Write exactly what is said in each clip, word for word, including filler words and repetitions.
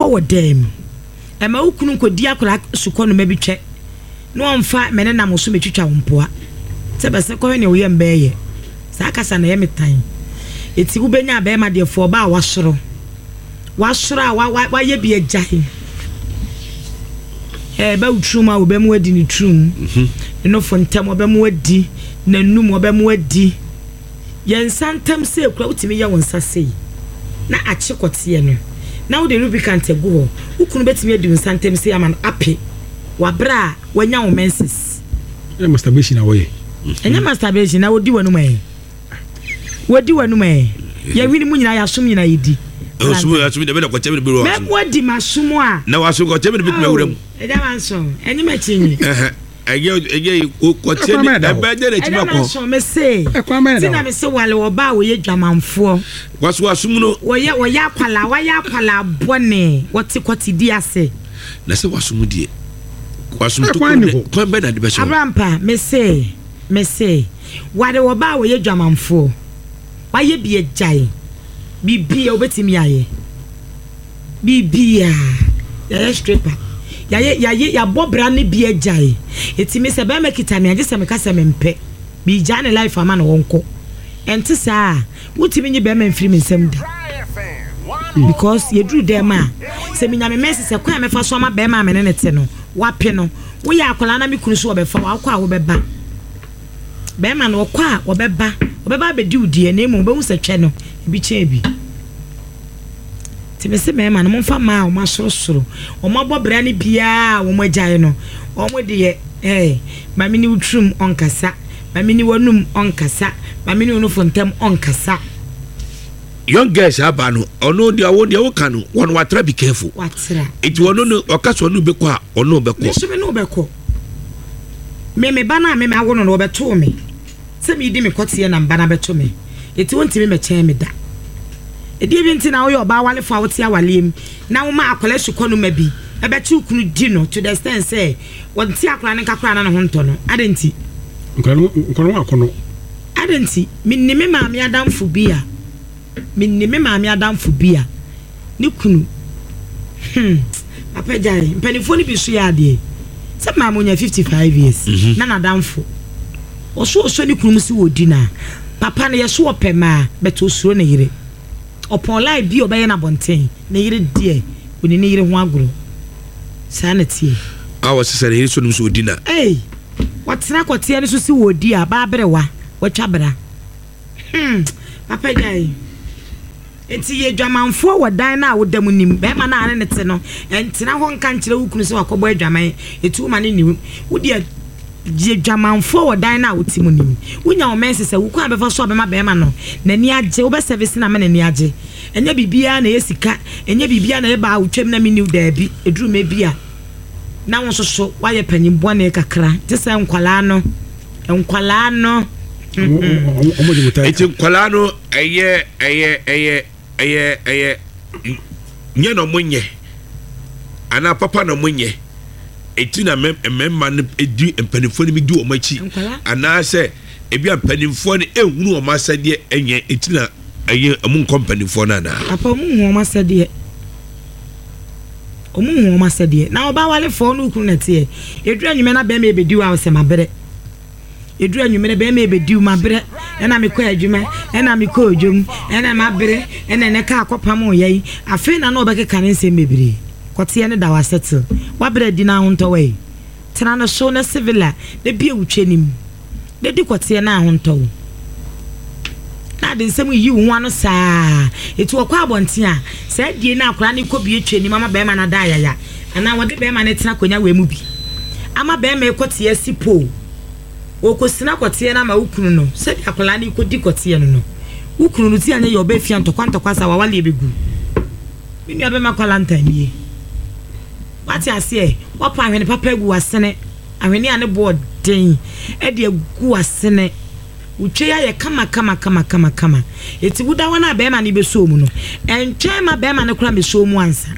wo dem e ma ukunu nkodi akora sukọ no mabitwe no amfa mene na mo so metwitwa wompoa se be se ko ne wo ye mbeye sa kasa na ye metan eti wo benya be ma de fo ba wasoro wasoro wa wa ye bi agyae eh ba utruma wo be mu adi ni trum mhm no fo ntem wo be mu adi na num wo be mu adi yen santem se kura utimi ye won sase na achikote no na wo de lubricant egu ho ukunu betimi adi santem se aman ape wabra wanya wo menses e masturbation awoye enya masturbation na wodi wanu mai wodi wanu mai ya hwini mu nyina ya som nyina yidi osumu asumi de be na kwache be biro aso me wodi masumu a na waso kwache be bituma wuram e da manso enyi machinyi eh ege ege kwache be be de na tima ko manso me se tina me se wale oba wo ye dwamanfo waso asum no wo ye wo ya kwala wo ya kwala bone woti kwoti di ase na se wasum die wasum to ko be na de be so abrampa me se me se wade oba wo ye dwamanfo wa ye bi ejai bibia obetimi aye bibia ya stripper ya ya ya bobra ne bi ejai etimi se be makita me agese me kasa me mpe bi jane life ama na wonko enti saa wutimi nyi be ma mfiri me nsem da because ye dru dem a se me nya me message se kwa me fa so ma be ma me ne te no wape no wo ya akola na me kunu so obefa wa akwa wo beba be ma no kwa wo beba wo beba be di udie na emu be hu se twe no bi che bi timese me ma no mfa ma o ma sorosoro o ma bobra ne bia wo magyae no o mo de eh ma me ni utrum onkasa ma me ni wanum onkasa ma me ni unu fontem onkasa young girls abano ono dia wo dia wo kanu won watra be careful watra it wono no okaso no be ko a ono be ko me so me no be ko me me bana me me awono no be to me se me di me kote na mbana be to me eti wonti me me chen me da edi bi nti na wo yo ba wale fa wo ti awalem na wo ma akola sukọ no ma bi e be ti ukunu di no to the extent say won ti akola ne kakra na ho nto no adenti nkoro nkoro akono adenti minni me ma me adamfo bia minni me ma me adamfo bia ni kunu hmm papa jare mpanifo ni bi so ya de se ma mo nya fifty-five years na na adamfo oso oso ni kunu si wodi na papa ne yeso opema beto suro na yire opon lai bi obaye na bonten na yire die oni ne yire ho agoro sanity awo sese ne yire so num so wodi na eh watena kwatie ne so si wodi a ba berewa watwa bra hmm papa jai enti ye dwamanfo wodan na wodam nim be ma na ane ne te no entena ho nka nkire wukunu se wakobo adwaman etu ma ne ni wodi je dwamanfo wodan na wotimu nim wonya o mense se wuku abefa so abema be ma no na ni age wo be service na me na ni age enya bibia na yesika enya bibia na ye ba wotwem na me ni da bi eduru me bia na won soso waye panyimbo na kakra te se nkwala no nkwala no eti nkwala no eye eye eye eye eye nye no munye ana papa no munye eti na memma no edi empanifo ni di o machi ana se ebi empanifo ni ehunu o masade enye eti na eye amun kompanifo na na papa mu hu o masade o mu hu o masade na oba wale fo no kunu na tie edura nyime na be me ebedi wa se mabere edura nyime na be me ebedi u mabere ena me ko adwuma ena me ko odwum ena mabere ena ne ka akopam o yai afi na na obekeka ne nsem bebere kote ne da wasettle wabere di na honto we tena no so na civila de bia wutwenim de di kote na honto na de nsem yi wo ano saa etu okwa abonte a saa die na akora ne ko bie twenim ama be ma na da yaya ana wode be ma ne tena konya we mu bi ama be ma kote sipo okosina kote na ma ukunu no se di akora ne ko di kote no no ukunu no ti anya yo be fia ntokwa ntokwa sa wawale ebegu mini abe makwala ntanie wati ase wapa ahwene papa egu asene ahwene ane board den e de egu asene utwe ya ye kama kama kama kama kama eti wuda wana be ma ne be so mu no entwe ma be ma ne kura me so mu ansa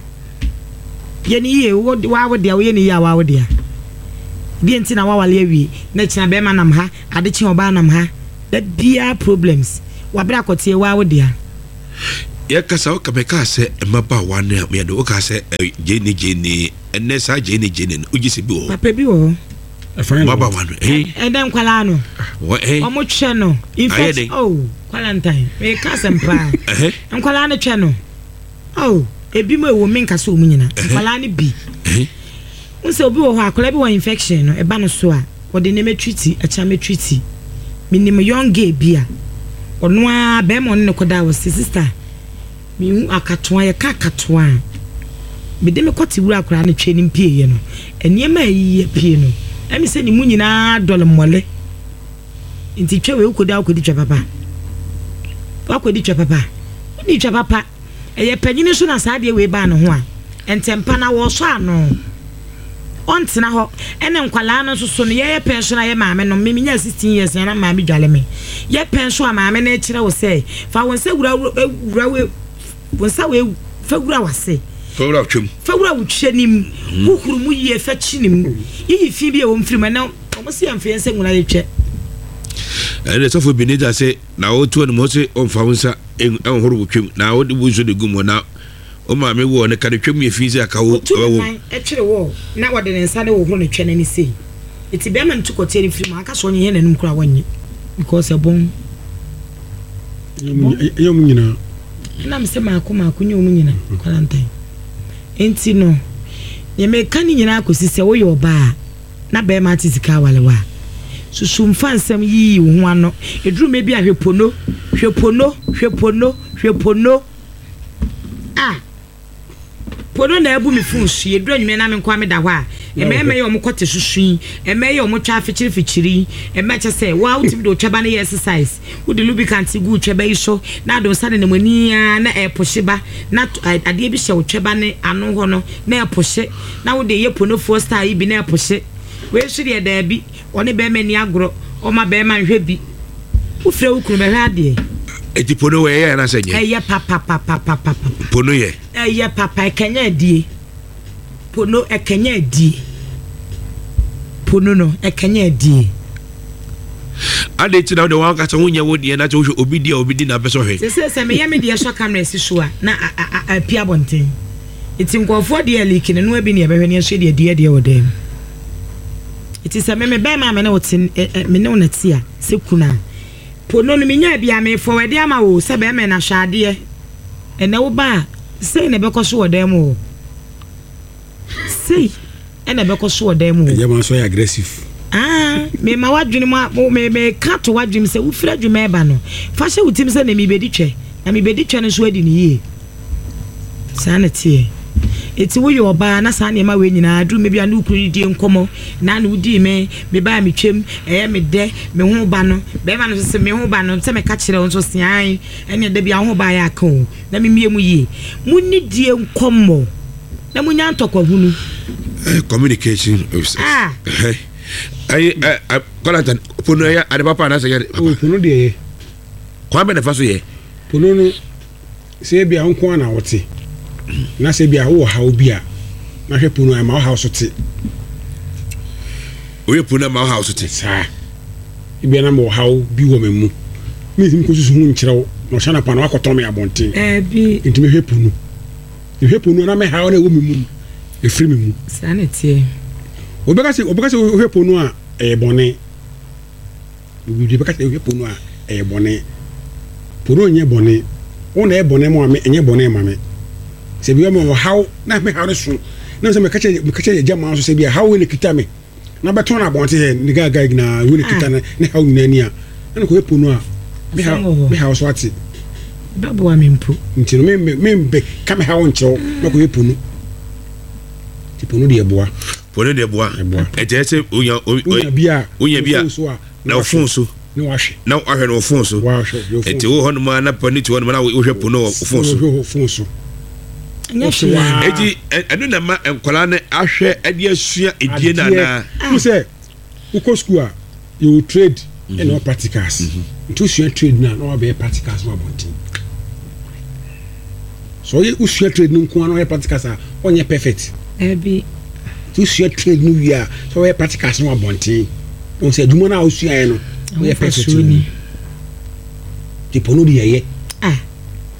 ye ni ye wo wa wo de ye ni ya wa wo de bi enti na wa wale awie na kina be ma nam ha ade chi oba nam ha da bia problems wa bra kotie wa wo de ya kasa o ka be ka se maba wa na me do o ka se jeni jeni enne sa jeni jeni o gisi bi o papa bi o maba wa no eh e den kwala no wo eh o mo hwe no in fact oh quarantine me ka se mpa eh nkwala no hwe no oh ebi mo ewo me nka so mu nyina nkwala no bi eh unse obi wo ho akola bi wo infection no e ba no so a wo de ne metwiti a cha metwiti minim young girl bia ono a be mo ne koda wo sister mi hu akatoa ye ka akatoa me de me kwoti wura akora ne twani mpie ye no eniema yi pie no emi se ni mu nyina dole mole nti twa we koda akodi twa papa akodi twa papa ni twa papa eye panyini so na saade we ba no ho a entempa na wo so ano ontina ho ene nkwala no so so no ye pension na ye maame no me nya sixteen years na maame dwale me ye pension a maame na kire wo say fa won se wura wura we won sa we fa wura wase fa wura twem fa wura wo twanim hukuru mu ye fa chinim yi fi bi e wo mfiri na o se amfe ense nguna ye twa ene so fo binija se na wo to no mo se o fa wonsa en horo wo twem na wo de bu so de gumo na o ma me wo ne ka de twem ye fizi aka wo wo e kire wo na wo de nsa de wo ho ne twene ni sei iti be ma ntukote ni firi ma aka so nye nanum kura wonye because ebon yo mu nyina na me se ma akoma akunye o mu nyina quarantine enti no ye me kan nyina akosi se wo ye oba na be ma tisika walewa susum fansam yi wo ho ano eduru me bi ahwepono hwepono hwepono hwepono ah pono na ebu mi fun su eduru anwume na me nkwa me da ho a ememe ye omokote susun emeye ye omotwa afichiri fichiri emeche se wa utimi do twaba na exercise wo de lubricant gu twaba yi so na do sane na mani na e poshiba na ade bi hye wo twaba ne ano ho no na e poshe na wo de ye pono four star yi bi na e poshe we suri e da bi one be mani agro o ma be man hwe bi wo fre wo kunu be hwe ade eti pono we ye na senye eye papa papa papa pono ye eye papa ekenya adie pono ekenya adie pono no ekenya adie ade ti na de wan ka so hunya wo die na cho obi die obi di na beso hwe se se se me yame die so camera si so a na a pia bonten iti nkofo die liki ne no abi ne behwe ne so die die die wodem iti se me me be ma me na wotin me ne wonati a se kuna pono no menya bia me forward ama wo se be me na hwade ene wo ba sei ne be ko so wodem o sei ene be ko so wodem o ye man so aggressive ah me ma wadwene mu me me ka to wadwene se wo fira dwuma eba no fa hye wutim se na mi bedi twe na mi bedi twe no so adi ni yie sanity eti wo yo ba na sa na ma we nyina adu me bia na ukuru die nkomo na na udi me me ba me twem eye me de me ho ba no be ba no se me ho ba no se me ka kire won so sian ene de bia ho ba ya ka o na me mie mu yie mu ni die nkomo na mu nya ntokwa hunu communication ah ay ay quarantine pono ya ade papa na se ye o pono de ye kwa be na fa so ye pono no se bia nko na wote na se bia wo ha obi a na hwe pono ma wo ha so te o ye pono ma wo ha so te sa ibia na mo ha bi wo memu mi sim ko susu hu nkyerɛw no hana pa na wakoto me abonten eh bi ntime hwe pono hwe pono na me ha na wo memu e free memu sanity obeka se obeka se hwe pono a e bone obi beka se hwe pono a e bone pono nye bone ona e bone mo ame enye bone ma me se bi mo how na me how so na se me kache me kache jama so se bi how we kita me na beto na bonte he ni gaga na we kita na ne how na ni a na ko hwe pono a me how me how so ati babo wa mempo ntino me me be ka me how nchew na ko hwe pono ti pono de eboa pono de eboa e je se onya onya bia onya bia na ofun so ni wahwe na ahwe no ofun so e ti wo hono ma na pani ti wono na wo hwe pono ofun so ofun so eti enu na ma enkola ne ahwe ade asua edie na na you say uko school a you trade and no practicals ntu sua trade na no be practicals wa bontin so you sua trade nko na no practicals a onye perfect eh bi tu sua trade no wi a so we practicals wa bontin on say duma na o sua e no we perfect ni ti pono di yeye ah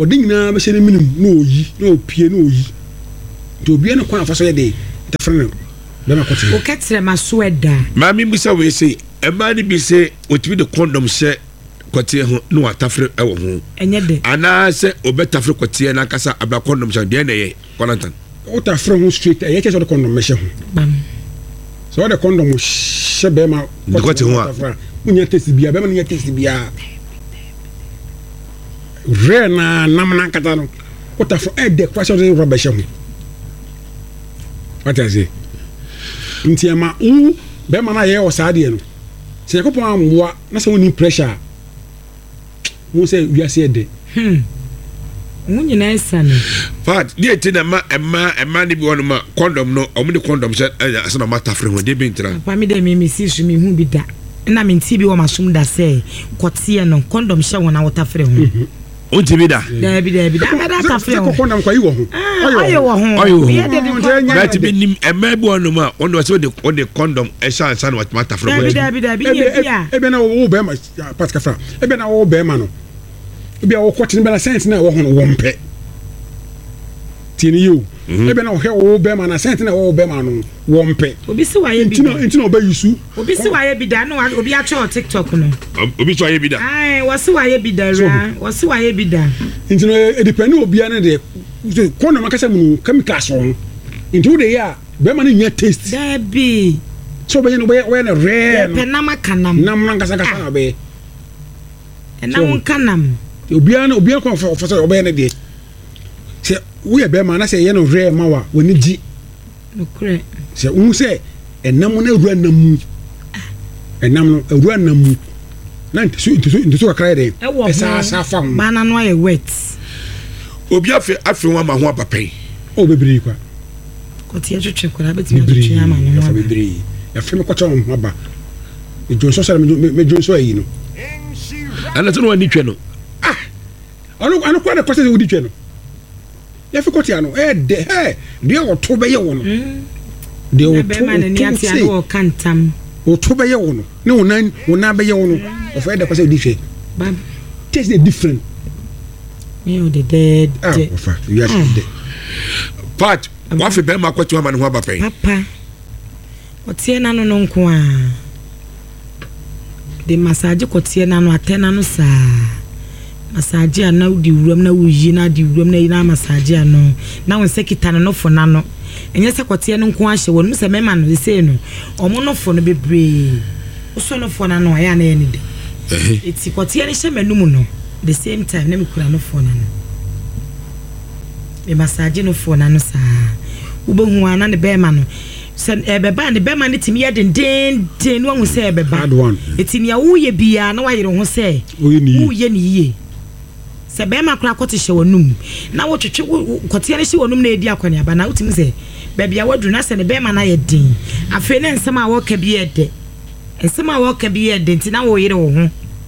ɔde nyinaa bɛhyɛ ne minim na oyi na opie na oyi to obia ne kwan afa so yɛ de tafre no bɛma kɔte o ketre ma so ɛda ma mi bisa we say e ma ni bi say otimi de condom hyɛ kɔte ho no atafre ɛwɔ ho ɛnyɛ de ana sɛ obɛtafre kɔte na kasa abla condom hyɛ de na yɛ konantan o tafre ho straight ɛyɛ kyɛ sɛ de condom mehyɛ ho bam so de condom hyɛ bɛma kɔte ho a unya test bia bɛma nya test bia re na namna kata no o tafre e de kwasɛ de rɔba hyɛ ho what I say nti ama u bɛma na yɛ o saade no sɛ yakopɔn amboa na sɛ woni pressure mo sɛ wiase de hm mo nyina esane fat die ti na ma ema ema ni bi wono ma condom no omo de condom hyɛ asa na mata frɛ ho de bi ntra pa mi de mi mi si su mi hu bi da na mi nti bi wo masum da sɛ kɔte no condom hyɛ wona wota frɛ ho on ti bi da da bi da bi da da ta frɛ ho condom kwa yi wo ho ayo wo ho ayo ye de de right bi nim ema bi wono ma wono sɛ de o de condom e hyɛ asa na mata frɛ ho da bi da bi nye bia e be na wo be ma patka fra e be na wo be ma no bia wo kɔte ne bela sense na wo ho no wo mpɛ tini you e be na wo hɛ wo be ma na sense na wo be ma no wo mpɛ obi si waye bi ntino ntino oba yusu obi si waye bi da no obi a cho TikTok no obi so waye bi da ai wo si waye bi da ra wo si waye bi da ntino e depend obi ane de ko na makasa mu chemicals on ntino de ya be ma no nya taste da bi so be no be we na rare pe na makanam nam na kasa kasa na be na won kanam obi ane obi ane ko fa so obe ne de se we be ma na se ye no rare ma wa woni gi no kure se un se enam na ewura namu enam no ewura namu na ntisu ntisu ntisu kakra de esa sa fa ho bana no aye wet obi afi afi wa ma ho apapai o bebiri kwa kote twetwe kora beti me twetwe ama no ho bebiri ya fi me kwata ho aba e jonso sare me jonso ayi no ana to no ani twe no ah ano ano kwa de kwata de wodi twe no ya fi kwata no e de he de o to be ye wo no de o to be ni ati ade o kantam o to be ye wo no ne wo nan wo na be ye wo no o fa de kwata di twe bam taste the different me o de dead ah o fa you are dead pat wa fi be ma kwatu ama ne ho abapai papa otie na no no nko a de massage kotie na no atena no saa massage ana udi wuram na wuyi na di wuram na ina massage ano na won sekita no fo na no enye se kotie no nko a hye won se mema no se no omo no fo no bebre uso no fo na no ya na eni de eh eti kotie ne hye manum no the same time na me kura no fo na no me massage no fo na no saa ubehu ana ne bema no se ebeba ne bema ne timi ye den den den no hu se ebeba etimi ya wo ye bia na wa yire ho se wo ye ni ye se bema kura kote hye wonum na wo twetwe kote ne hye wonum na edi akwani aba na utimi se ba bia wadru na se ne bema na ye den afi ne nsem a wo ka bi ye de nsem a wo ka bi ye de ntina wo yire wo ho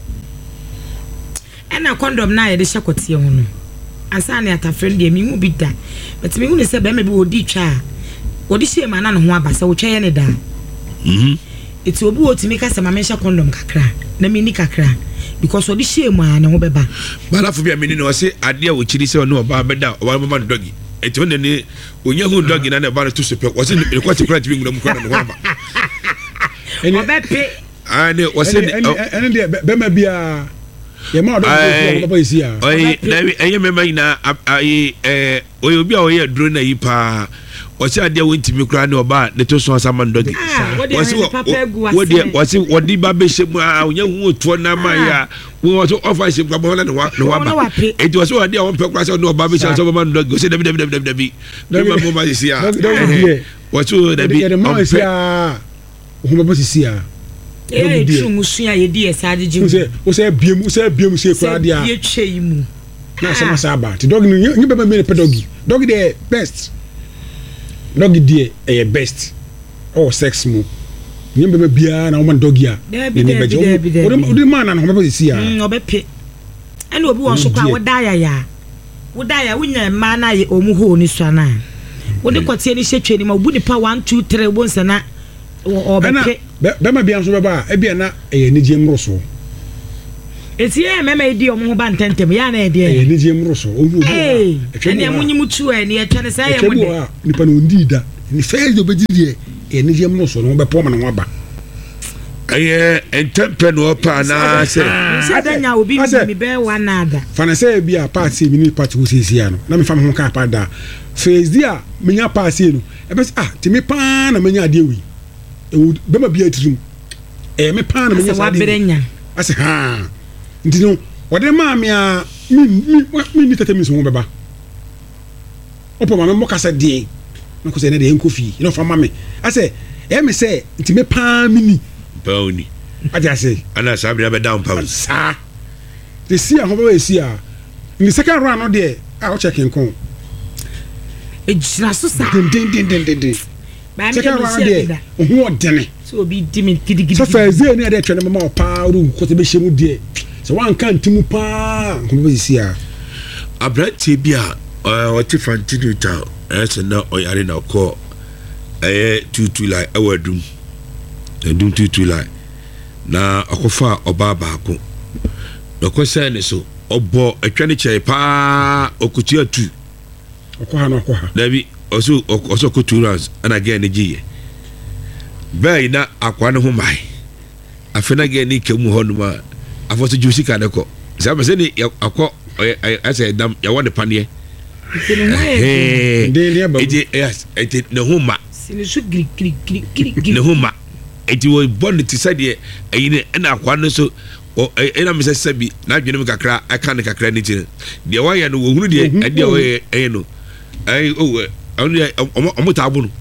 ena condom na ye de hye kote ho no asa ne atafrend de mi hu bi da but mi hu ne se bema bi wo di twa odi hye ma na no ho abasa wo tweye ne da mhm eti obi wo timi ka se ma me hye condom kakra na mi ni kakra because odi hye ma na ho beba bala fu bia meni no se ade a wo chiri se no ba beda o ba mama dogi eti won ne onya hu dogi na na ba to so pe wo se ne kwati kra tibi ngum kwa na ho ba obepe ane wo se ene de bema bia ye ma do ko ba isi a oyi na enye mema ina ai eh oyi obi a oyi aduro na yi pa wasi ade a wontimi kra ne oba ne to so asama ndogi wasi wodi wasi wodi ba be hye mu a onya hu oto na ma ya wo so ofa hye kwa bo na ne wa ne wa ba eti wasi wodi a won pe kra se no oba be hye so ba ndogi wasi dabi dabi dabi dabi dabi ma mo ma isi a wasi dabi ya ma isi a ho ba isi a eh tru musua ye di esade jimu wo se biem wo se biem se kra dia ye twe yimu na sama saba ti dog ni nyi beba me ne pedogi dog de best dog die e best oh sex mu nyi beba bia na wo dog ya ni ne beje wo de man na ho beba si ya mm obepe ene obi wo so kwa wo da ya ya wo da ya wunya ma na ye omu ho ni so na wo de kote ni hye ni ma bu ni pa one two three wo nsana obepe bema bia so beba e bia na e ni je mro so eti e mema edi omo ho ba ntentem ya na e de e ni je mro so owu owu eh eni amunyi mutu e ni e twa ne say e mo de nipa no ndi da ni fe do be di e ni je mro so no be pom na ho ba aye entempe no pa na se se danya obi mi be wa nada fana se bia party mi ni party wo sisi ya no na me fam ho ka pa da face dia menya party no e be ah ti me pa na menya ade wi e be ma bia tirim e me pa na menya sa ade ase ha ndi no wode ma me a mi mi ni tete mi so ho beba opo ma me mo kasa die na ko se na de enkofi no fa ma me ase e me se ti me pa mi ni Boni. Aja say. Ana sabi na be down pound. Sa. The see a hobo see a. In the second round no there, I will check in con. E jira so sa. Din din din din din. Second round there. Ohu odene. So obi di me gidi gidi. So first day na dey twene mama pa ru ko te be shemu there. So one kan timu pa. Ko be see a. Abrati bia o ti fantinu ta. Ese na oyare na ko. Eh tutu like awadum. Dum tutu like na akofa oba baako no kwese ne so obo atwane chai pa okutu atu okoha no okoha dabi oso oso kutu runs ana ge ne giye bai na akwa ne ho mai afena ge ne kemu honu ma afoso jusi ka ne ko sabe se ni akọ ase dam ya wone panie eh ede yes ede ne ho ma sini su gri gri gri gri ne ho ma eti wo bond ti sade ayine na akwa no so o ena me sesabi na adwene me kakra aka ne kakra ni ti de wa ya no wo hunu de ade o e no ai o omo ta abunu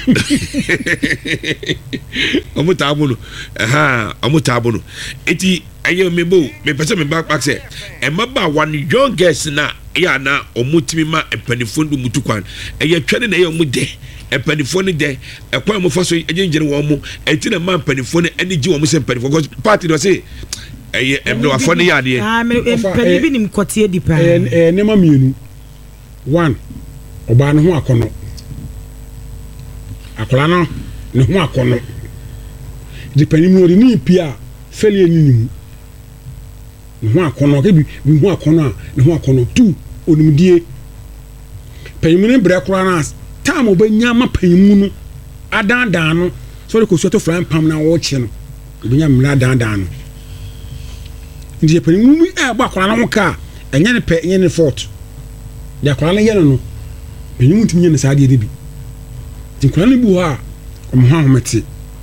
omo ta abunu aha omo ta abunu eti ayo me bo me pese me back back say e maba one young girls na ya na omo timi ma empanifo ndu mutukwan e ye twene na ye omo de empanifo ne de e kwa mo faso ejenjere wo mo eti na ma empanifo ne ani ji wo mo se empanifo because party do say e emno afo ne ya de ah me empanibi nim kotie di pa eh ne ma mienu one oba no ho akono akola no ne ho akono dipanimu odi ni pia feli eninim ne ho akono ke bi bi ho akono ne ho akono two onimdie panimu ne bre kora na tam obanya ma panimu no adandan no so ko so to fran pam na wo chi no obanya mra adandan no ndi panimu e gba akola no ka enye ne pe enye ne fort ya akola no ye no panimu ntimi ne sa de bi tinkwana ne bu ha om ha homete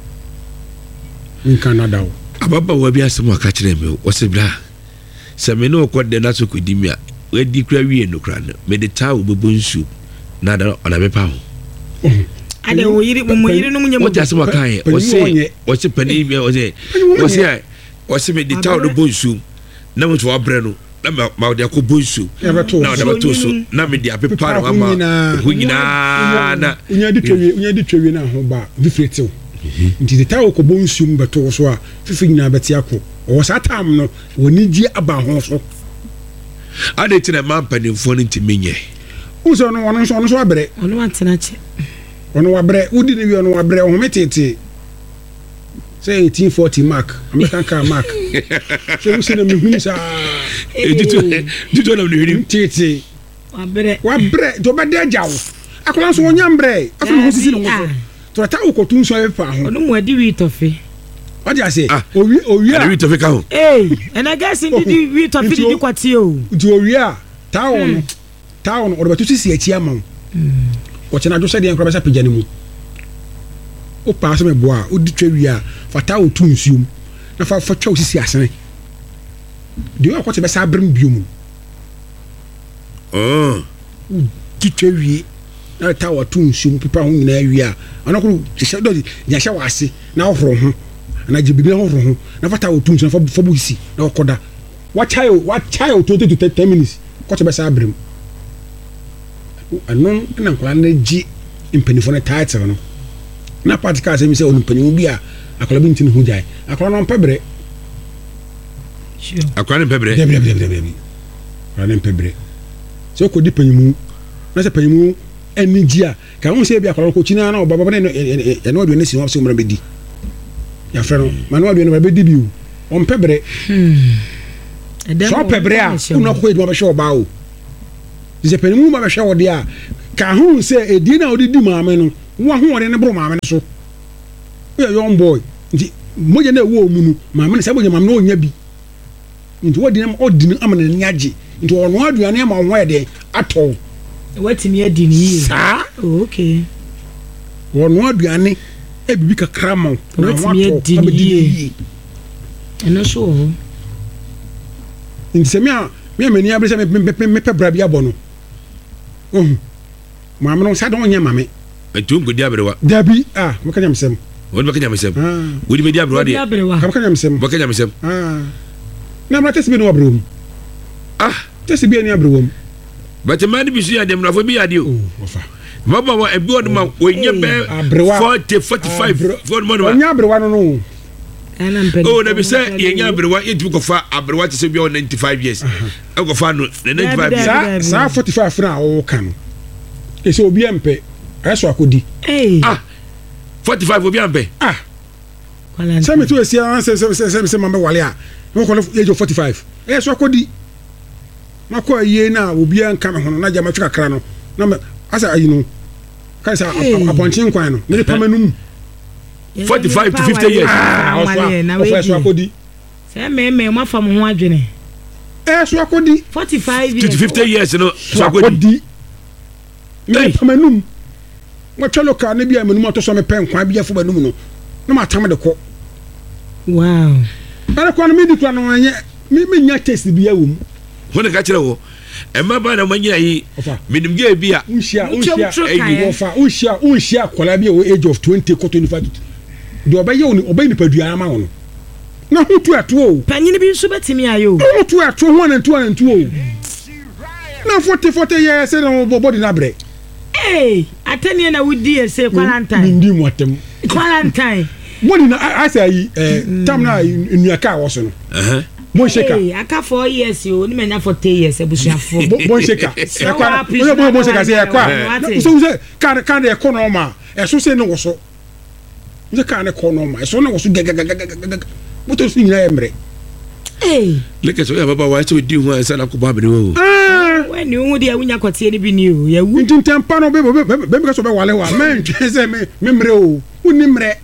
in Canada ababa wa bi asem aka kire me wo se bra se me no ko de na so ko dimia we di kra wie no kra no me de ta wo bebo nsu na da ona me pa ho ade wo yiri mo yiri no munye mo wo asem aka ye wo se wo se pani bi wo se wo se wo se me de ta wo bo nsu na mo to abre no na ma de ko bo nsu na da to so na me de apepa no ama hu nyina na unya di twewe unya di twewe na ho ba different nti de tawo ko bonsum beto so a fifi nyina beti akọ o sa tam no woni gi aba ho so ade tena mampanimfo no ntimenye uso no wono so no so abre ono antena che ono wabre udi ne wi ono wabre o metete say eighteen forty mark American car mark so uso na me hu sa edito edito na me hu tete wabre wabre to be de jawo akola so onyambre afa no sisi no so to ta ko tun so e pa ho ono mu adi wi tofe what you say owi owi a wi tofe ka ho eh and I guess in di wi tofe di kwati o di owi a ta ono ta ono o be tusi si achi ama o chena jo se de enkra be sa pejane mu o pa so me bo a o di twa wi a fa ta o tun sium na fa fa twa o sisi asene di o ko te be sa brem biom oh di twa wi na ta wa tun sium pipa ho nyina wi a ana ko hye do nya hye wase na ohro ho na je bibi ohro ho na fata o tun sium fa fa buisi na okoda wa child wa child twenty to thirty minutes ko te be sa brem anon na nkola na ji impanifo na title no na party ka se mi se on impanifo bi a akola bi ntin ho jai akola no pebre sure akola no pebre debre debre debre akola no pebre so ko di panimu na se panimu eni gia ka won se bia akola ko china na obaba na e no aduane si won se mra bedi ya fra no ma no aduane mra bedi biu on pebre so pebre a una ko eduma be hwe oba o ze panimu ma be hwe ode a ka hu se edi na odi di maame no wo ho ode ne bro maame no so we young boy nti moje na wo mu nu maame ne se moje maame no onya bi nti wodi na odi ni amana ni age nti ono aduane ma ho ede ato watimi adi ni yi sa okay ono aduane e bibi kakra ma na watimi adi ni yi eno so nti se me a me amani abere se me me pe bra bia bo no oh maame no sa don nya maame etu ngodi abrewa dabi ah me kanya mesem wodi bakanya mesem wodi me di abrewa de ka kanya mesem bakanya mesem ah na mra tesi bi no abrewa ah tesi bi ani abrewa but man bi su ya dem na fo bi ya de o ofa mama wa ebi wodi ma onye be forty forty-five for mo no onya abrewa no no oh na be say yenya abrewa yedi ko fa abrewa te se bi on ninety-five years e ko fa no ninety-five years sa forty-five fra o kan e se obi empe eso akodi eh ah forty-five obi ampe ah se me to esi an se se se se mama wale a mo ko age of forty-five eso akodi mako aye na obi an kan ho na jama twaka kra no na asa ayi no kai sa aponchin kwan no me pa manum forty-five to fifty years ah eso akodi se me me ma fa mo ho adwene eso akodi forty-five years to fifty years no so akodi me pa manum mo twelo ka na bia manum to so me pen kwan bia fo manum no na ma tam de ko wow ara kwa no me di kwa no anye me me nya test bia wo mu wona ka kire wo e ma ba na manya yi minim ge bia unhia unhia e wo fa unhia unhia kola bia wo age of twenty ko twenty-five do obaye oni obaye ni padua ma wo no na hu tu ato o panyini bi nso betimi ayo hu tu ato ho na tu na tu o na forty forty years na body na bre eh atani na wudi ese quarantine ndi mu atem quarantine body na asai eh tam na nuaka wo so no eh bon sheka eh aka four years o ni menya forty years ebusuafo bon sheka e kwa bon bon sheka se e kwa so so kan kan e kono ma e so se no wo so nje kan e kono ma e so no wo so gagagagaga buto so nyina emre eh leke so ya baba wa so di hu asa na ko ba bere wo ah when you hu dia wunya kwatie ni bi ni o ya wu ntin tempa no be be be ka so be wale wa men twese me memre o woni mre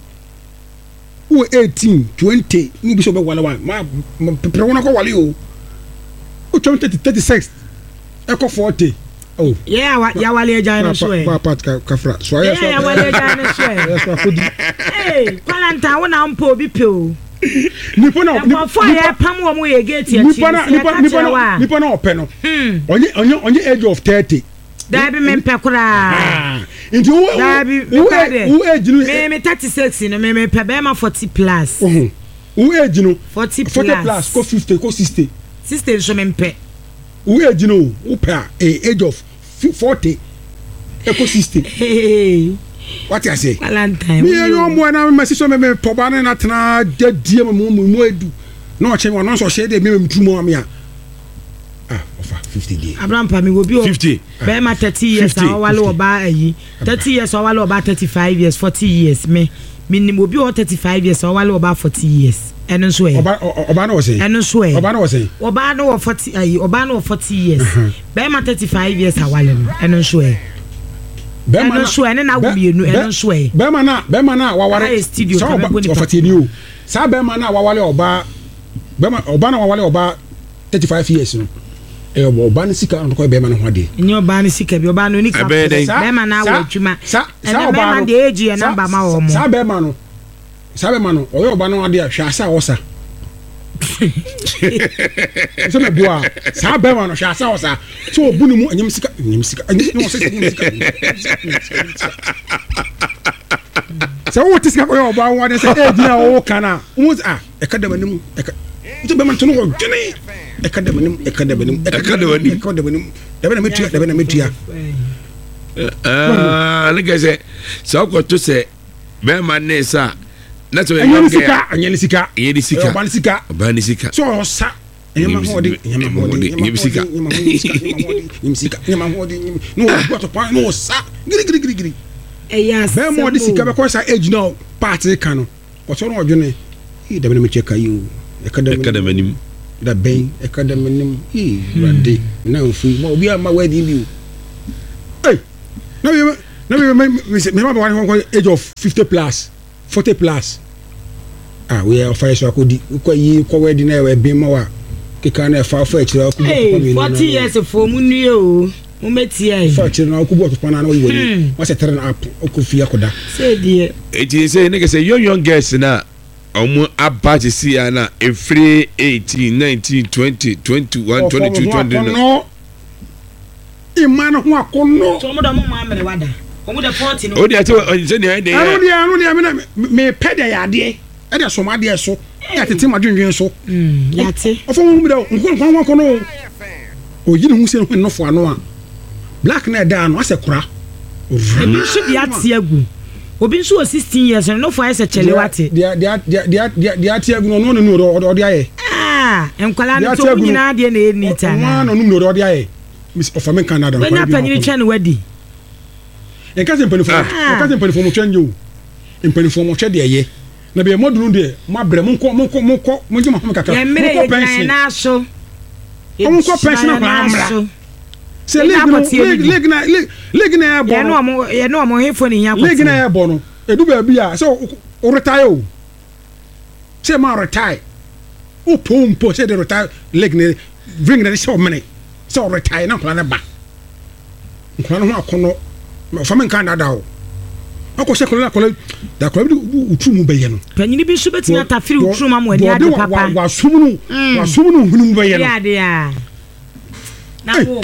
wo eighteen twenty ni bi so be wale wa ma pepre wona ko wale o o twenty thirty-six e ko forty oh yeah wa ya wale eja no so e pa pat ka ka fra so ya so ya wale eja no so e ya so akodi eh quarantine wona mpo obi pe o nipo na nipo fo ya pam wo mo ye gate ya chi nipo na nipo nipo na nipo na ope no onye onye onye age of thirty da bi me mpe kura nti wo da bi wo age no me me thirty-six no me me pe be ma forty plus wo age no forty plus forty plus ko fifty ko sixty sixty so me mpe wo age no wo pe age of forty e ko sixty what you say valentine me yo mo na me si so me me poba na na tena dadie mo mo mo edu na o che me no so she de me me tumo am ya ah ofa fifty day abraham pa me go bi o fifty be ma thirty years a wale oba ayi thirty years o wale oba thirty-five years forty years me minim obi o thirty-five years o wale oba forty years eno so e oba oba na o say eno so e oba na o say oba na o forty ayi oba na o forty years be ma thirty-five years a wale no eno so e bema na so ene na wumienu eno so e bema na bema na waware studio so ofati ni o sa bema na wawale oba bema oba na wawale oba thirty-five years no e oba ni sika ndo ko bema na ho ade nyo oba ni sika bi oba no ni ka bema na wa adwuma sa sa oba no de age e number ma wo mo sa bema no sa bema no oyo oba no ade ahwa asa wosa so me boa sa bema no hwa asa wosa so obunu mu anyim sika anyim sika no se anyim sika so what is go oba won say e dia o kana mu ah e ka da manim e ka nti be man to no dwene e ka da manim e ka da manim e ka da manim e ka da manim da be na metua da be na metua ah like say so ko to say be man ne sa na to anyim sika anyim sika e di sika oba ni sika oba ni sika so sa nyama hodi nyama hodi nyama sika nyama hodi nyama sika nyama hodi no go to point no sa giri giri giri giri eh yes be mo di sika be ko sa age now part kan no o so no odwene e da be na me check ayi o e ka da manim da bɛn ɛka da menim ee rade na mfu ma obi ama wadi bi ei na we na we me ma ba wan age of fifty plus forty plus ah we are fire so akodi ko yi ko wadi na we bin ma wa keka na fa fa akira akodi ko mi forty years for mu nue o mo meti ai fa akira na akubo to pana na we wani wa se tere na app okufi akoda say die eti say nigga say young young girls na omo abaje si ya na every eighteen nineteen twenty twenty-one twenty-two twenty no imana ho akono so mo da mo ma mere wada omo da forty no o dia te o se ne de anu dia anu dia me me pede ya de e de so ma de so ya tete ma dwendwen so mm ya te ofo mo da nkon nkon akono o yiri hu se no no fo anu a black na da anu ase kura ebi so dia te agu obi nso o sixteen years no for ese chele wate dia dia dia dia dia te agu no no no do do aye ah enkwala no to nyina de na eni ta na no no do aye miss of American Canada when na panyi twa wadi en ka se mpani fo en ka se mpani fo mo twa nyo mpani fo mo twa de ye na be modunu de ma bre mo nko mo nko mo nko mo jima ho kaka mo ko pension na so mo nko pension na amra se leg leg na leg na ya bo ye no mo ye no mo hefo ni nya kwati leg na ya bo no edu ba bia se o retire o se ma retire o pompo se de retire leg na bring na se o mene se o retire na plan na ba nkan ho akono fa men kan dada o ako se kola kola da kola bi utu mu be ye no panyini bi so betina tafiri utu ma mo ani ade papa wa sumunu wa sumunu hunu mu be ye no ya de ya na wo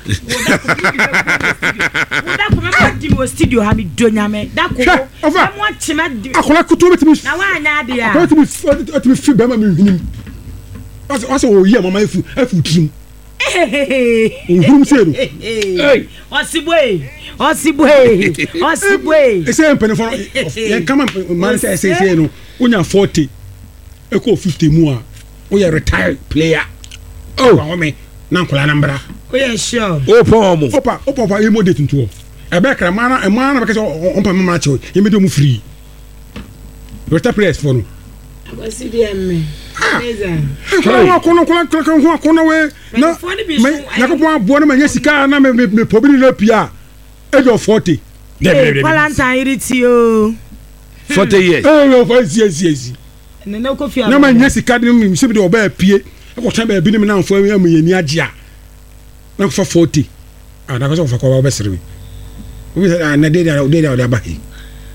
Oda ko me di mo studio ha mi do nyame da ko mo chima di akola kutu betimi na wa nya de ya akola timi timi fi be ma mi hinim asa asa o yi mama efu efu trim ohum seru eh osibwe osibwe osibwe ese mpene fo ye kama man say say say no unya forty eko fifty mu a o ye retired player oh wa me na nkola nambra o ye sure o pon mo opa opa opa e modate ntuo e be kra mana e mana be kase on pa mama che ye me do mu free retired players for no agasi di emme neza ko ko no ko ko ko no we na na ko po abo na manya sika na me me pobini na pia age of forty eh valentine iriti o forty years eh no for yes yes ne na ko fia na manya sika de mi se bi de oba pie ko tan ba bi ni na mfo am yeni agea na ko forty ah na ko so fa ko ba sere bi we na de de de de ba hi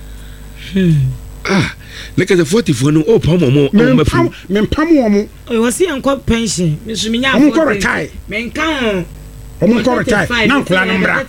ah like the forty for no o pam mo mo me pam me pam wo mo o wasi enko pension me so me nya am ko retire me nkan o mo ko retire na nkola no mbra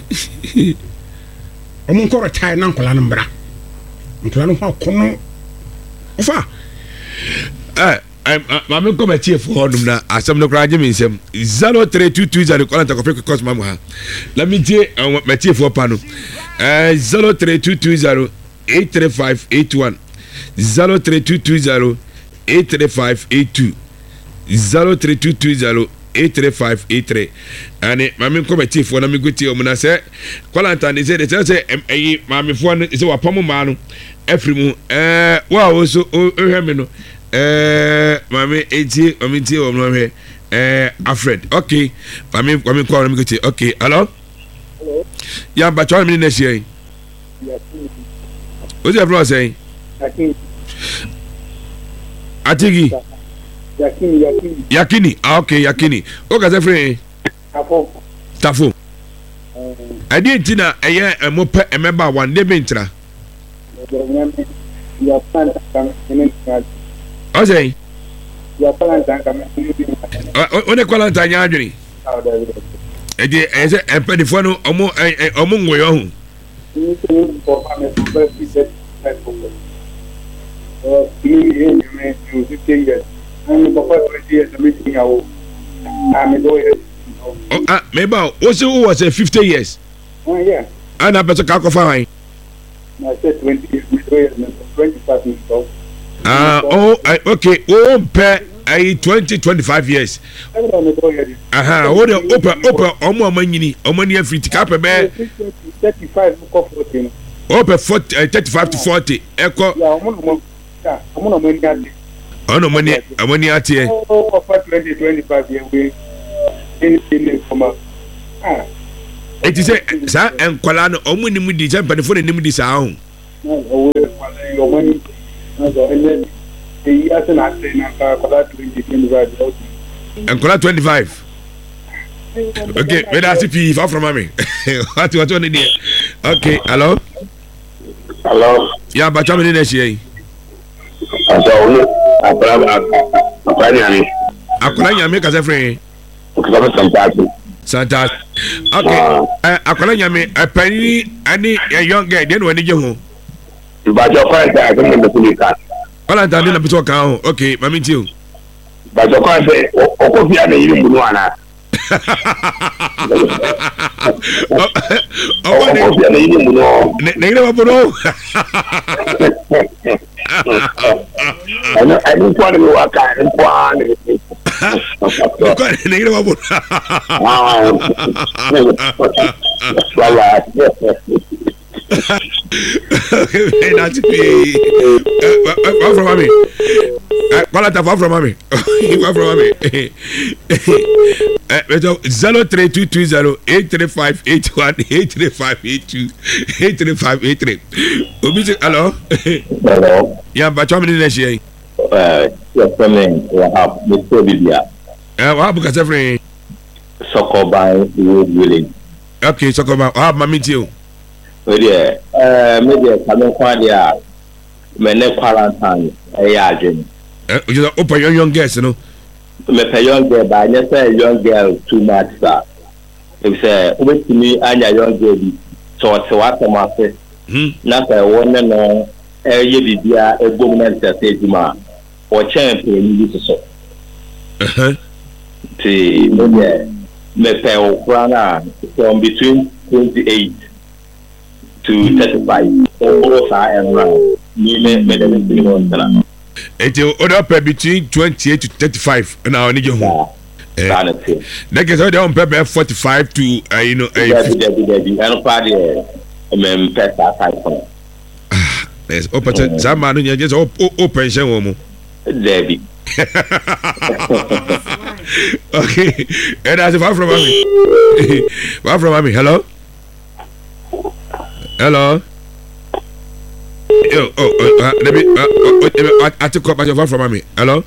o mo ko retire na nkola no mbra nkola no ho kono ofa eh ma me ko metie for honum na asem no kra me nsem zero three two two zero call and copy cause mamu ha let me tie metie for pano eh zero three two two zero eight three five eight one zero three two two zero eight three five eight two zero three two two zero eight three five eight three and mami ko metie for na me gutie o na se kwalanta ne se de se eh mami fo no se wa pam ma no afrimu eh wa wo so o hwe me no eh mami eji mami tie o no hwe eh Alfred okay mami mami ko na me gutie okay hello hello ya ba twa me ne shey what's your brother saying Yakini. Atigi. Yakini, Yakini. Yakini. Ah, okay, Yakini. Okay, that's free. Tafo. Tafo. I didn't know a year a mope a member one day bentra. Your plant coming. I say, your plant coming. On a quarantine yardry. As a penny for no among your own. You need for family set. Uh, you may use fifty years. I'm twenty years. I'm making out. I'm a lawyer. Oh, ah, maybe also was a fifty years. Oh, yeah. And I better calculate fine. I said twenty years. twenty-five years old. Ah, oh, okay. Oh, pay a twenty, twenty-five years. Aha, what the open, open, omo money, omo money free to cap a man. thirty-five, forty. Open forty, thirty-five to forty. Echo. Yeah, I'm on money. Ono money money atie. Oh, for twenty twenty-five year we. In from ah. It is a sa enkwala no omo ni mu di je mpanifo ni mu di sa ho. No, we kwala your money. No, and the years and I say na kwala twenty twenty-five. Enkwala twenty-five. Okay, where does it be far from mommy? What what on there? Okay, hello. Hello. Yeah, but how many days here? So, akora akora nyame. Akora nyame ka se free. Akora Santa. Santa. Okay. Eh akora nyame apani ani young girl den wani je ho. Ba jo kwa ta ka me kulika. Wala ta na biso kan ho. Okay, mami tiu. Ba jo kwa se okofia na yiri munu ana. Oh, okofia na yiri munu. Ne ne ba bono. Ano ano kwa ni waka ni kwa ni. Ko ne ne ba bono. Ah. Wala. Hey, that's me. What from mommy? What are you from mommy? What from mommy? Zero three two two zero eight three five eight one eight three five eight two eight three five eight three. Obi, hello. Hello. Yeah, but how many days here? Uh, your friend, we have Mister Bibia. Uh, what happened, Kasefre? Sokobai Road Village. Okay, Sokobai. I have my meeting. Oh yeah, uh, maybe coming for the men quarantine. I imagine. Uh, you open your young girls, you know. Me pay young girl, but I just say young girl too much, sir. If say, wait to me, and a young girl, so it's what I'm after. Hmm. Not a one and all, a year, a government that says, ma, or champion, you so. Uh huh. See, me pay Ukraine from between twenty-eight to thirty-five. All side and round. Me, me, me, me, me, me, It will order per between twenty-eight to thirty-five. And I need you home. Sanity. That is how they on paper forty-five to, uh, you know, Debbie, Debbie, Debbie, and party, um, pet that type. Yes, open some man, you just open some Debbie. Okay, and as far from me, far from me. Hello, hello. Yo, oh, uh, let me. Uh, I took up my from me. Hello.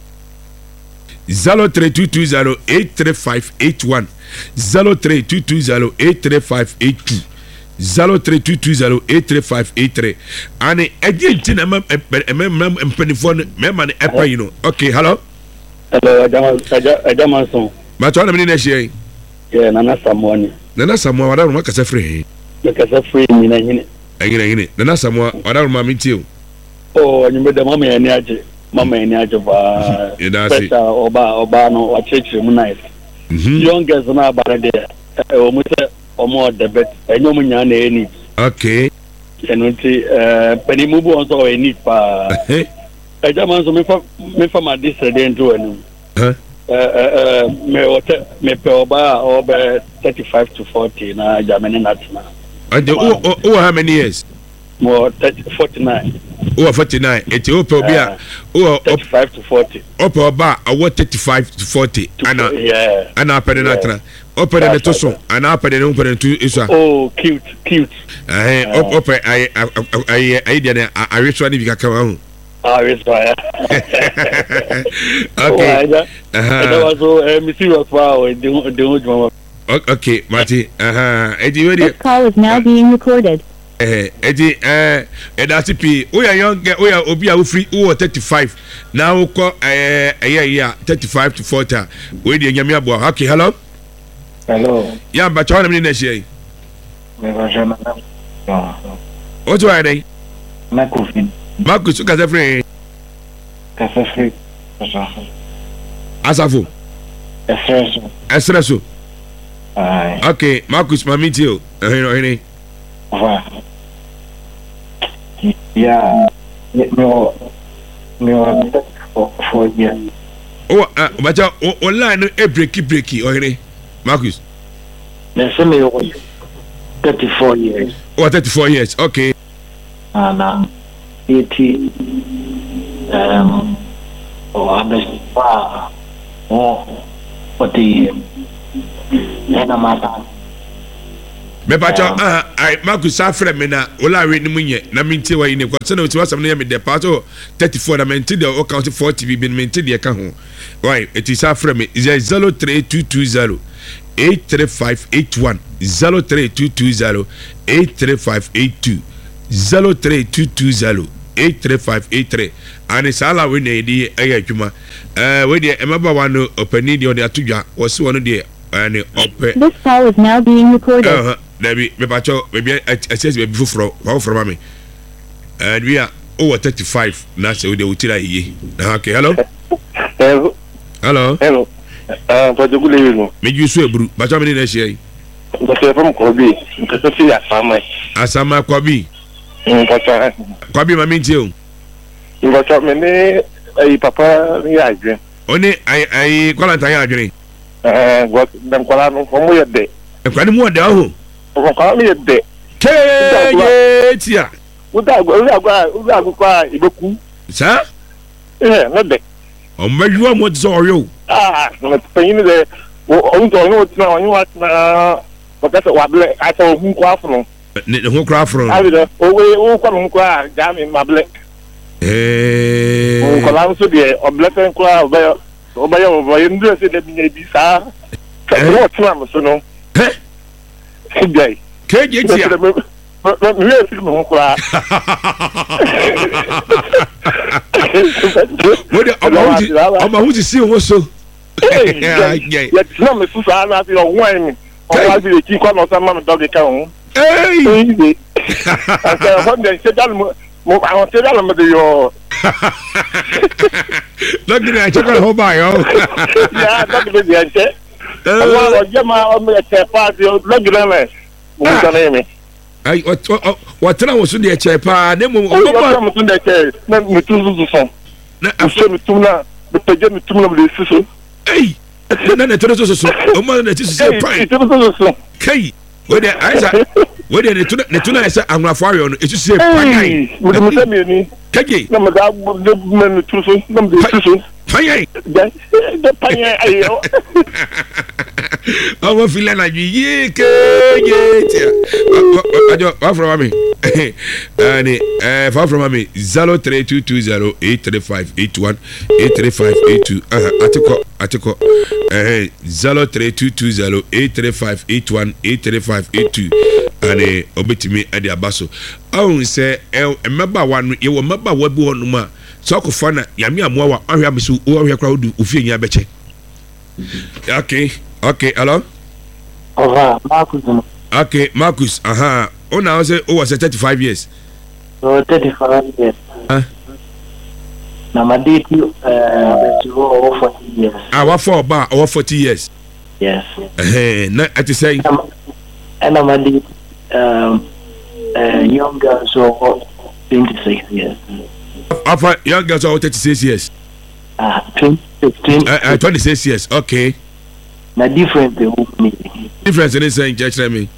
Zero three two two zero eight three five eight one. Zero three two two zero eight three five eight two. Zero three two two zero eight three five eight three. And again, tina mem mem mem penifon mem man epa you know. Okay, hello. Hello, Adam Adam Manson. Ma twa na me na share. Yeah, Nana Samuani. Nana Samuwa wada no kasa free. Me kasa free ni na hine. Agina hine. Nana Samuwa wada no ma metie. Oh, you made the mama eni aje. Mama eni aje ba. Special oba oba no wa church mu nice. Mhm. Young girls na ba there. E o mu se omo debet. Enyo mu nya na eni. Okay. Enunti eh pani mu bu on so eni pa. Eh. Adam Manson me fa me fa ma disede nto anu. Huh? Uh, uh, me ote me pe oba oba thirty-five to forty na Germany natina. And oh, oh, oh, how many years? More thirty, forty-nine. Oh, forty-nine. It's oh, probably oh, thirty-five to forty. Oh, probably oh, thirty-five to forty. And yeah. And I pay the natina. Open the toso. And I pay the number and two is oh, cute, cute. I open. I I I I did. I wish one if you can come on. Ah, yes, right. Okay. That was so mysterious. Wow, do do okay, Marty. Uh huh. This call is now being recorded. Eh, Eddie, eh, and that's it. We are young. We are Obi. We free. We are thirty-five. Now we call eh yeah yeah thirty-five to forty. We the Nyamia boy. Okay, hello. Hello. Yeah, but how many next year? What's why they? Marcus. Marcus, you can say free. Kasa free. Asafu. Espresso. Espresso. Aye. Okay, Marcus, my meet you. Uh, you know, any? Wow. Yeah. No. No. For for yeah. Oh, uh, but uh, online, a breaky breaky, or any? Marcus. There's only thirty-four years. Oh, thirty-four years. Okay. And uh, eighty. Um. Oh, I'm just wow. Oh, what the then I'm at me pacho ah ai Marcus afre me na ola we ni munye na minti wa ine kwa sene otiwa sam na me de pacho thirty-four na minti de o count forty bi bi minti de ka ho why it is afre me zero three two two zero eight three five eight one zero three two two zero eight three five eight two zero three two two zero eight three five eight three and sala we na di aya adwuma eh we de emaba wa no opani de o de atodwa wo se wo no de ani ope. This call is now being recorded. Uh, Debbie, me pacho, maybe I says be before for for me. And we are over thirty-five. Now so they will tell you. Okay, hello. Hello. Hello. Hello. Uh, for the good evening. Me you so bru. But how many days here? But from Kobe. Because see Asama. Asama Kobe. Mm, but Kobe ma minti o. But me ne ai papa ni adwen. Oni ai ai kwala tan ya adwen. Eh, what dem kwala no mo ye de. E kwani mo de ho. Ko kwala mi ye de. Ke tia. Uda uda uda kwa ibeku. Sa? Eh, no de. O meju mo zo oryo. Ah, no pain de o ndo no tina o nwa na bakata wable ata o hu kwa afro. Ne ho kwa afro. Abi de o we o kwa no kwa ga mi mable. Eh. O kwa la so de o bleten kwa o ba o ba yo ba yo ndo se de bi bi sa. Ko tina mo so no. Eh? Gay. Ke je tia. Me me fi mo kwa. Wo de omahuti omahuti si wo so. Eh, ya tina me su sa na ti o wan mi. O wa bi ki kwa no sa ma me dog ka ho. Hey. Asa ho de se dal mo mo awon se dal mo de yo. Look at that, ho ba yo. Ya, dog de ya che. Wa o je ma o me che pa ti o log na me. Mo ta na me. Ai o tena wo so de che pa ne mo o ba mo tun de che na mi tu zu so. Na afa mi tu na de peje mi tu na le siso. Ei. Na na tena so so. O ma na ti so pa. Ei, tu so so. Kai. We de aisa. We de ne tu ne tu na esa anwafo ayo no e tu se pa kai. Mo de mo se mi ni. Kai. Na ma da de me tu so, na me de siso. Panye. De panye ayo. Ọmọ filẹ na ju yie ke ye tia ajo fa from me ani eh fa from me zero three two two zero eight three five eight one eight three five eight two uh atiko atiko eh zero three two two zero eight three five eight one eight three five eight two ani obetimi ade abaso ahun se e meba wa no ye wo meba wa bi wonu ma so ko fa na yame amoa wa ahwe amesu wo ahwe kra odu ofie nya beche. Okay. Okay, hello? Over, Marcus. Okay, Marcus, aha. Oh, now say, oh, was thirty-five years. Oh, thirty-five years. Huh? Now, my date, uh, over forty years. Ah, what for about over forty years? Yes. Eh, na, I just say. And I'm a date, um, uh, young girls over twenty-six years. After young girls over thirty-six years? Ah, twenty-six, twenty-six. Uh, uh, twenty-six years, okay. Na different they will me. Difference in this saying, church, let me.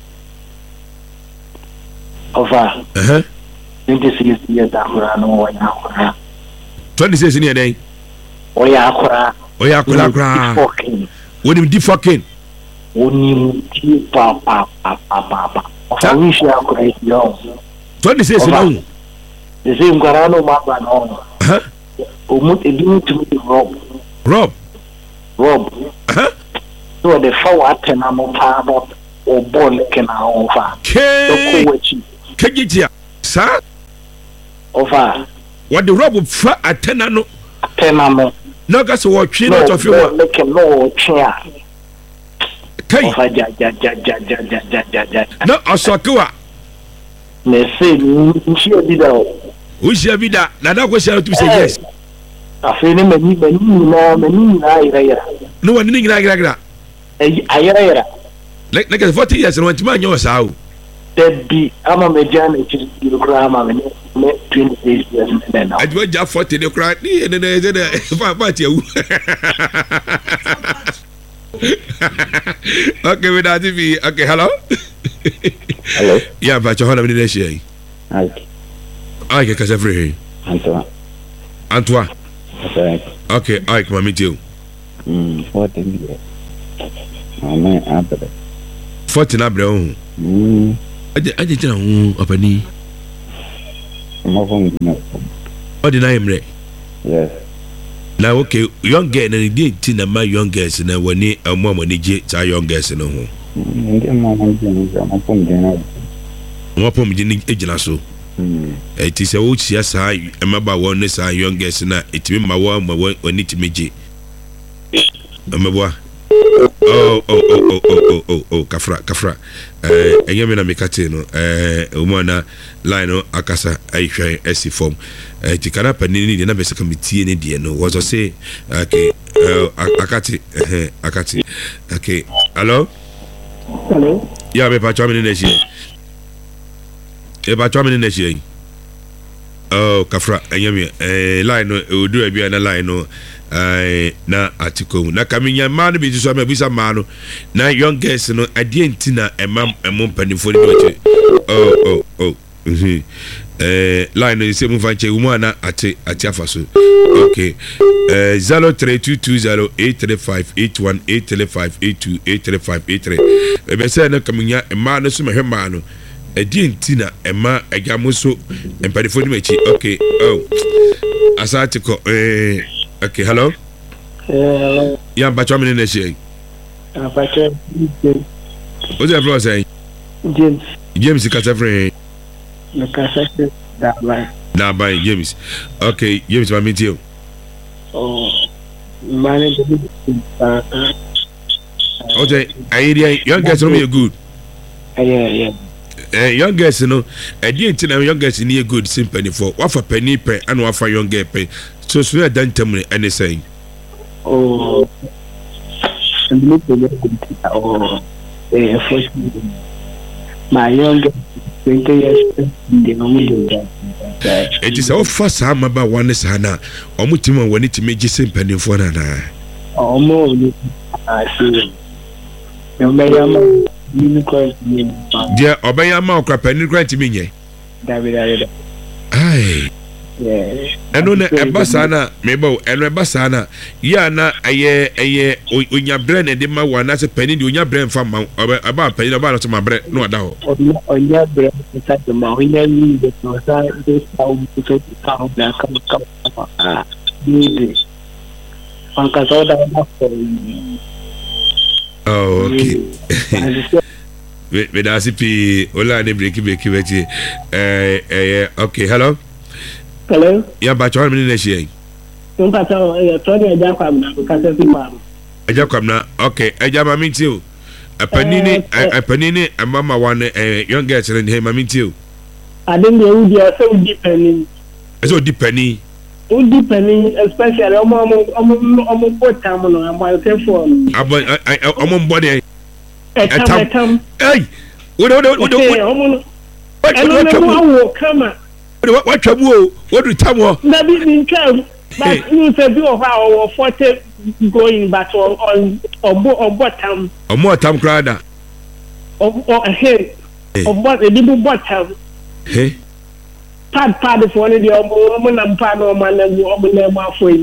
Over. Uh huh. twenty-six years, Akura, no one Akura. twenty-six in your day? Oh, yeah, Akura. Oh, yeah, Akura, Akura. What do you do fucking? Only papa, papa, papa. I wish Akura is young. twenty-six in young. The same Garano Mapa, no. Huh? Umut, it didn't to me, Rob. Rob? Rob. Uh huh. So the forward ten am about or ball can over. K. Kejitia, sir. Over. What the rob fa atenano? Tenamo. No gas or chin out of your make a no chair. Kay. Ja ja ja ja ja ja ja ja ja. No, Osakua. Me say she did out. Who shall be that? Now, what shall to say yes? I feel me, me, me, no, me, me, no one didn't like that. I like like a forty years and went to my yours out. That be I'm a major grammar twenty-six years now. I do just forty the crack and then there's a party. Okay, without T V. Okay, hello. Hello. Yeah, but you're how many days? Okay. I get every Antoine. Antoine. Okay. Okay, Ike, mami tio. Hmm, forty years. Mama abre. Forty na abre o. Hmm. Aje aje tena ho opani. Mo fon na. Odi na imre. Yes. Na okay, young girl na di ti na ma young girls na wani ammo amani je ta young girls no ho. Ndi mama nje mo fon de na. Mo pom je ni ejina so. Hmm. It is a wo chia sa emaba wo ne sa young girls na etimi ma wo ma wani ti meje. Amebo. Oh oh oh oh oh oh oh kafra kafra eh enye me na mekate no eh umana line no akasa aihwe esi form eh tikana panini ni na bese committee ni die no was say okay akati eh akati okay hello hello ya be pa chwa na shi e ba chwa na shi oh kafra enye me eh line no odu abia na line no ai na atiko na kaminya ma no bi so ma bisa ma no na young girls no adie ntina emam emom panifo ni doche oh oh oh mhm eh line no se mu fanche umu na ate ate afaso okay eh zero three two two zero eight three five eight one eight three five eight two eight three five eight three e be se na kaminya ma no so ma hwema no adie ntina ema agamuso empanifo ni mechi okay oh asatiko eh okay, hello. Hello. Yeah, but I'm in the shade. Uh, but uh, what's that floor saying? James. James, you can't have friend. The cassette that by. Now by James. Okay, James, I meet you. Oh, man, uh, okay, I hear young guys are good. Yeah, yeah. Eh, young girls, you know, I didn't tell young girls in here good simple for what for penny pay and what for young girl pay. So so we done tell me anything. Oh, and look at the oh, eh, first my young twenty years the moment that. It is our first time about one is Hannah. Or mutima when it may just simple for Nana. Oh, more I see. No matter unicorn. Dear Obayama or penny grant me. David. Aye. Yeah. Eno na ebasana mebo eno ebasana ya na eye eye onya bre na de ma wana se pani de onya bre mfa ma aba pani aba no ma bre no ada ho onya bre se ta ma onya ni de so sa de sa u to ta ho na ka ka ah ni an ka so da na ko oh okay we we da sipi ola ne break break wechi eh eh okay hello. Hello. Yeah, but you're in the shade. Don't pass out a twenty a jackwam now because of the farm. A jackwam now, okay. A jam, I mean, too. A panini, a panini, and mamma one, a young girl in him, I mean, too. I didn't know you are so depending. So depending. Oh, depending, especially I'm on board time on my cell phone. I'm on body. A time. Hey, what do you do? What come on? What what trouble? What do you Maybe in terms, but you said you have our forty going back on on on bottom. On more time, Crowder. Or ahead of what a little bottom. Hey, pad pad for the woman and pad or man and you open them halfway.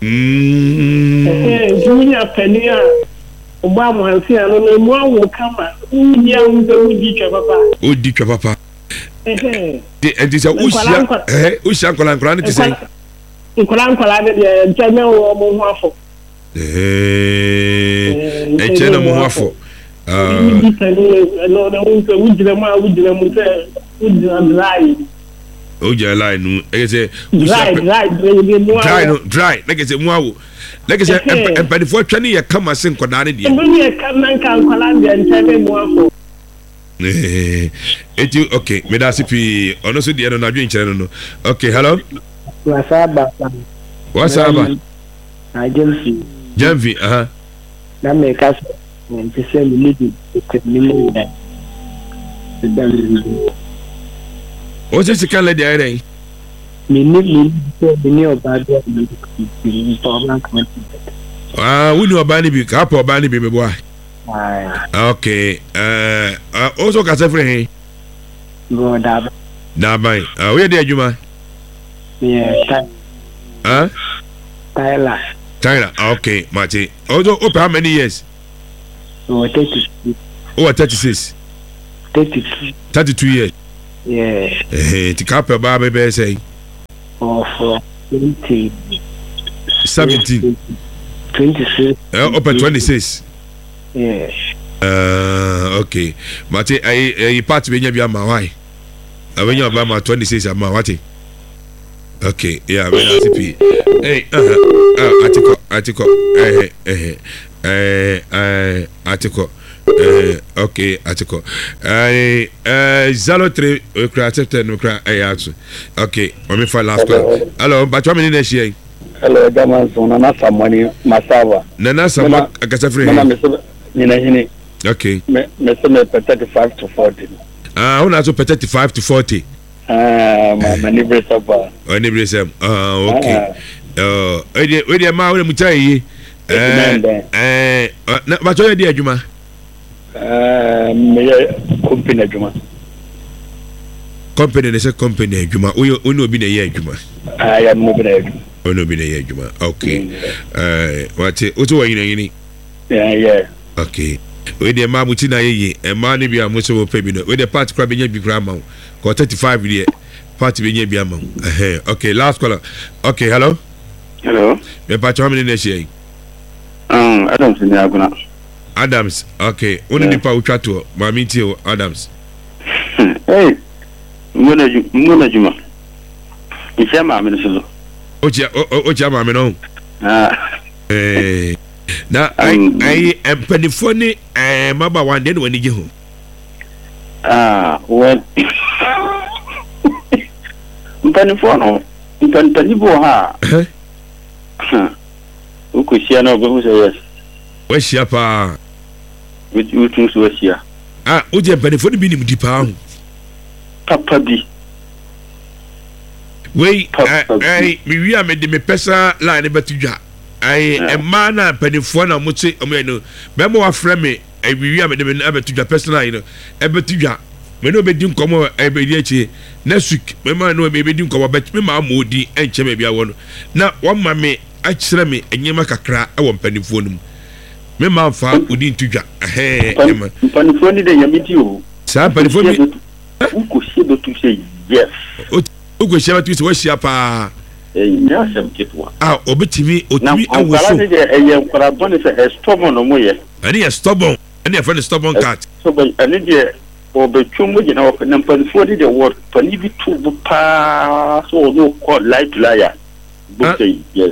Hm, Junior Penny, Obama, and see, I don't know more will come. Who young the teacher, papa? Who did your papa? And this is a Usha, eh, Usha Colan, it is a Colan Colan, General or Waffle. Eh, a general waffle. Uh, no, the winter, which the man would them lie. Oh, yeah, line, I say, dry, dry, dry, like I said, wow. Like I said, and by the fortune, you come as in Conani. And come and come Columbia and tell them waffle. Eh, it you okay? Me da sipi. Honestly, the other na drink channel no. Okay, hello. What's up? What's up? I just see. Jamvi, uh huh. That make us and to say we need to minimum that. What's this can let the area? Me need to be near about the problem. Ah, we know about it. Couple about it, baby boy. Okay. Uh, uh also can say free. Go dab. Dabai. Uh, where there, Juma? Yeah. Huh? Tyler. Tyler, okay, Marty. Also, open how many years? Oh, thirty-six. Oh, thirty-six. thirty-two. thirty-two years. Yeah. Eh, the couple baby bear say. Oh, for twenty. seventeen. twenty-six. Uh, open twenty-six. Yeah. Uh, okay. Marty, I, I, part when you be a why? When you are my twenty-six, I'm what? Okay, yeah, when I see hey, uh, uh, article, article, eh, eh, eh, eh, article, eh, okay, article, eh, eh, zero three, we cry, accepted, we cry, eh, answer. Okay, let me find last call. Hello, but how many days here? Hello, Daman, so Nana Samani, Masawa. Nana Samani, I guess I'm free. Nina, okay. Me, me, me, thirty-five to forty. Ah, uh, also thirty-five to forty. Ah, my my neighbor saba. Oh, neighbor sam. Ah, okay. Oh, where where the ma where mu chai? Eh, eh, na ba to dey adwuma. Eh, me company adwuma. Company dey say company adwuma. Wo wo obi na ye adwuma. Ah, ya no bi na adwuma. Wo no bi na ye adwuma. Okay. Eh, what wo to yin yin. Yeah, yeah. Okay. We the ma muti na ye e ma ne bia mo so wo pe bi no. We the part kra be nya bi kra ma. Ko thirty-five there. Part be nya bi ama. Eh, okay, last caller. Okay, hello. Hello. Me pa cho me ne shey. Um, Adams ni aguna. Adams. Okay. Oni yeah. Nipa utwa to ma mi ti Adams. Hey. Ngona ju ngona juma. Isha ma me no so. Ochi ochi ma me no. Ah. Eh. Na ai ai empanifo ni eh maba wan de wani je ho. Ah, well. Empanifo no. Empanifo ha. Eh. Uko sia na ogo so yes. We sia pa. We we tun so sia. Ah, o je empanifo ni bi ni mu dipa ho. Papa bi. We ai mi wi a me de me pesa line betudwa. Ai emma na empanifo na mo che omo no. Me mo wa frɛ me ai wi a me de me abetudwa personal line no. Ebetudwa. Me no be di nkomo e be di achi. Next week me ma no be di nkomo bet me ma modi enche me bia wo no. Na wo ma me akyerɛ me enyema kakra e wo mpanifo no mu. Me ma fa odi ntudwa. Eh ema. Mpanifo ni de yamiti o. Sa mpanifo mi uko sie do tu say yes. Uko sie do tu say wo sia pa. Eh nya sem kitwa. Ah obetimi otimi awo so. Na de eye nkora bone se stubborn no mo ye. Ani e stubborn. Ani e friend stubborn cat. So but ani de obetwumu gina wo na mpanifo ni de word pani bi tu pa so no call light liar. But say yes.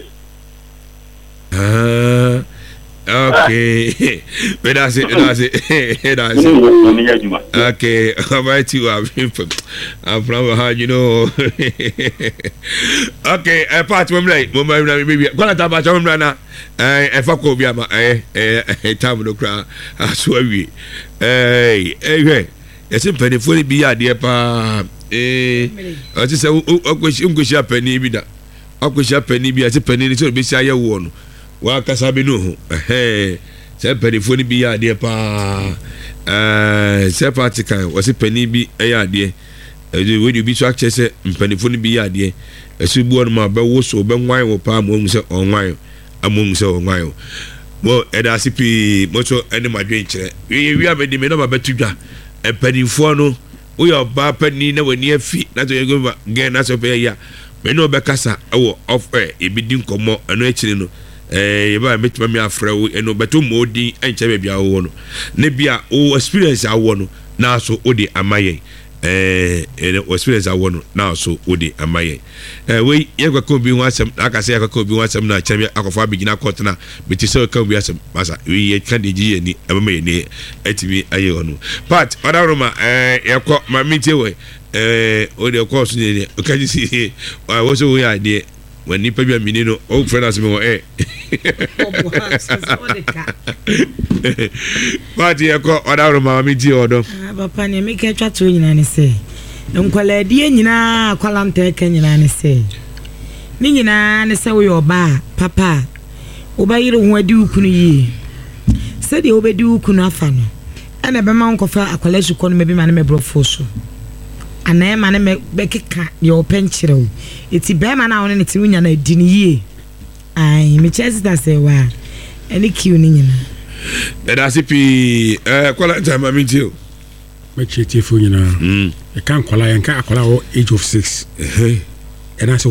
Ah, okay. But that's it. That's it. That's it. Okay. How about you? I'm from how you know. Okay. I part from right. Mama, maybe. Go on. Taba chama mrana. Eh, eh, fako biya ma. Eh, eh, tamu no kra. Aswawi. Eh, eh. Yesi mpeni funi biya diye pa. Eh, ati se ukweshi ukweshi apeni bida. Ukweshi apeni biya. Yesi peni ni so bisi aye wono. Wa kasabe no ho eh se penifo ni bi ya de pa eh se party kan wo se peni bi e ya de e we bi so akche se penifo ni bi ya de e su bu on ma be wo so be nwan wo pa mo mu se onwan amom se onwan mo e da sipi mo so ene madwen kire wi wi abedi me no ba betudwa e penifo no wo yo ba pani na wani afi na to yego gen na so pe ya me no be kasa wo off air e bi din komo eno akire no eh yeba metima me afra wo eno beto modi enche be bia wo no ne bia o experience awo no na so odi amaye eh ene experience awo no na so odi amaye eh we ye kwako bi ho asem aka se kwako bi ho asem na cheme akofa abigina court na beti se kwako bi asem masa we ye kan de ji ni abama ni etibi aye ono but other room eh yakọ ma miti we eh o de course ni o ka ji si wo so we ade when nipa bia mini no o friend as me wo eh but ye ko oda ro ma mi di odo ah papa ne me ke twa to nyina ne se nkwala die nyina akwala nta ka nyina ne se ni nyina ne se wo yo ba papa wo ba yire ho adi ukunu yi se de wo be di ukunu afa no ana be ma nkofa akwala suko no me bi ma ne me brofo so ana ma ne me bekeka ye openchire o eti be ma na won ne ti wunya na di ni yie ai me chester say wa any queue ni nyina e da sipi eh kwala time me tio me chete fo nyina mm e kan kwala yan kan akwala age of six eh e na